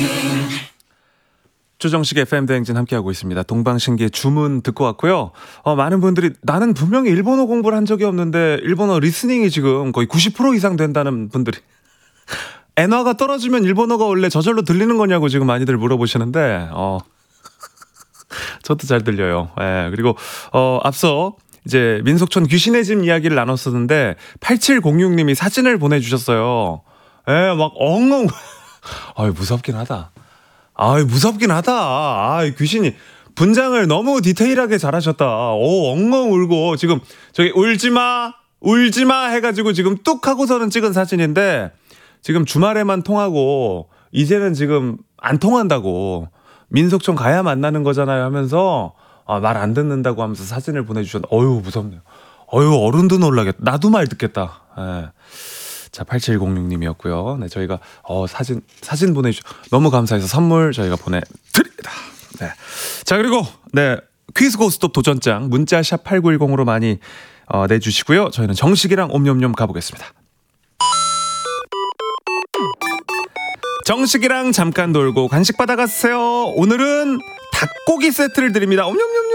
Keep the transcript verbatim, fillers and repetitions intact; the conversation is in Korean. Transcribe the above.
조정식 에프엠 대행진 함께하고 있습니다. 동방신기의 주문 듣고 왔고요. 어, 많은 분들이 나는 분명히 일본어 공부를 한 적이 없는데 일본어 리스닝이 지금 거의 구십 퍼센트 이상 된다는 분들이 엔화가 떨어지면 일본어가 원래 저절로 들리는 거냐고 지금 많이들 물어보시는데 어, 저도 잘 들려요. 예, 그리고 어, 앞서 이제 민속촌 귀신의 집 이야기를 나눴었는데 팔칠공육 님이 사진을 보내주셨어요. 예, 막 엉엉 아유 무섭긴 하다. 아이 무섭긴 하다. 아이 귀신이 분장을 너무 디테일하게 잘하셨다. 오 엉엉 울고 지금 저기 울지마 울지마 해가지고 지금 뚝 하고서는 찍은 사진인데 지금 주말에만 통하고 이제는 지금 안 통한다고 민속촌 가야 만나는 거잖아요 하면서 아, 말 안 듣는다고 하면서 사진을 보내주셨는데 어휴 무섭네요. 어휴 어른도 놀라겠다. 나도 말 듣겠다. 예. 자, 팔칠공육 님이었고요. 네, 저희가 어, 사진 사진 보내주 너무 감사해서 선물 저희가 보내드립니다. 네. 자, 그리고 네 퀴즈 고스톱 도전장 문자 샵 팔구일공으로 많이 어, 내주시고요. 저희는 정식이랑 옴뇸뇸 가보겠습니다. 정식이랑 잠깐 놀고 간식 받아가세요. 오늘은 닭고기 세트를 드립니다. 옴뇸뇸뇸.